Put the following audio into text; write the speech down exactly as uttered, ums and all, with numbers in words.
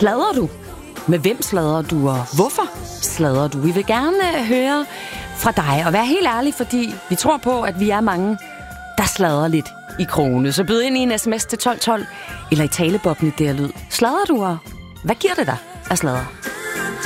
Sladrer du? Med hvem sladrer du, og hvorfor sladrer du? Vi vil gerne høre fra dig, og være helt ærlig, fordi vi tror på, at vi er mange, der sladrer lidt i krogene. Så byd ind i en sms til tolv tolv, eller i taleboblen i D R Lyd. Sladrer du, og hvad giver det dig at sladre?